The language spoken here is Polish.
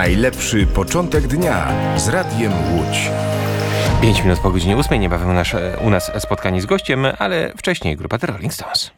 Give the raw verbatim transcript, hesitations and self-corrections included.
Najlepszy początek dnia z Radiem Łódź. Pięć minut po godzinie ósmej, niebawem nasze, u nas spotkanie z gościem, ale wcześniej grupa The Rolling Stones.